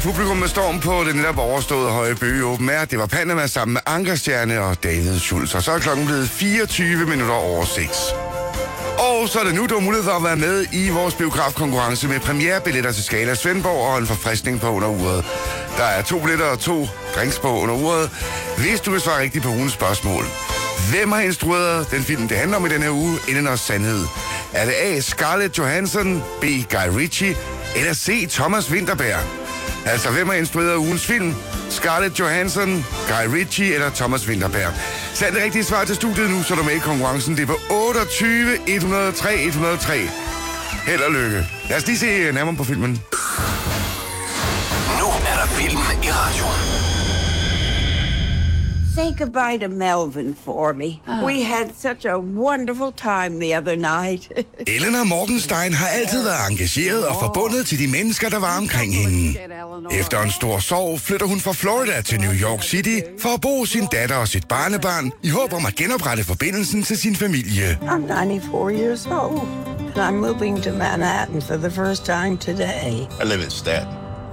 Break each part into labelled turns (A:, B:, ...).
A: Publikum med storm på det netop overståede Høje Bøge Open Air. Det var Panama sammen med Ankerstjerne og David Schultz. Og så er klokken blevet 24 minutter over 6. Og så er det nu, du har mulighed for at være med i vores biografkonkurrence med premierebilletter til Scala Svendborg og en forfriskning på under uret. Der er 2 billetter og 2 drinks på under uret, hvis du vil svare rigtigt på ugens spørgsmål. Hvem har instrueret den film, det handler om i den her uge, Inden og Sandhed? Er det A. Scarlett Johansson, B. Guy Ritchie eller C. Thomas Vinterberg? Altså, hvem har instrueret ugens film? Scarlett Johansson, Guy Ritchie eller Thomas Vinterberg? Send det rigtige svar til studiet nu, så er du med i konkurrencen. Det er på 28 103 103. Held og lykke. Lad os lige se nærmere på filmen.
B: Nu er der film i radioen.
C: Say goodbye to Melvin for me. We had such a wonderful time the other night.
A: Eleanor Morgenstein har altid været engageret og forbundet til de mennesker, der var omkring hende. Efter en stor sorg flytter hun fra Florida til New York City for at bo sin datter og sit barnebarn i håb om at genoprette forbindelsen til sin familie.
C: I'm 94 years old, and I'm moving to Manhattan for the first time today.
D: I live in Staten.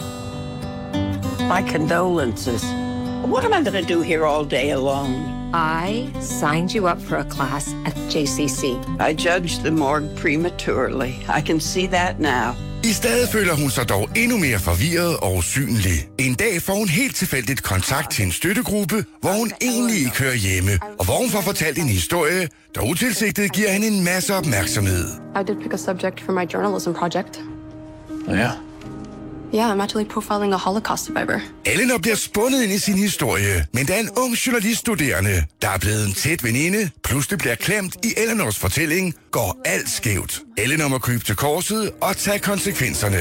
C: My condolences. What am I going to do here all day alone?
E: I signed you up for a class at JCC.
C: I judged the morgue prematurely. I can see that now.
A: I stedet føler hun sig dog endnu mere forvirret og usynlig. En dag får hun helt tilfældigt kontakt til en støttegruppe, hvor hun egentlig ikke hører hjemme, og hvor hun får fortalt en historie, der utilsigtet giver hende en masse opmærksomhed.
F: I did pick a subject for my journalism project.
D: Oh, yeah?
F: Yeah, I'm actually profiling a Holocaust survivor.
A: Eleanor bliver spundet ind i sin historie, men da en ung journaliststuderende, der er blevet en tæt veninde, pludselig bliver klemt i Eleanors fortælling, går alt skævt. Eleanor må krybe til korset og tage konsekvenserne.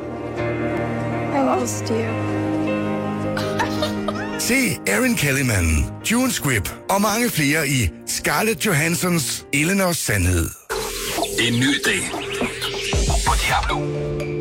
F: I lost you.
A: Se Erin Kellyman, June Squibb og mange flere i Scarlett Johanssons Eleanors Sandhed.
B: En ny dag på Diablo.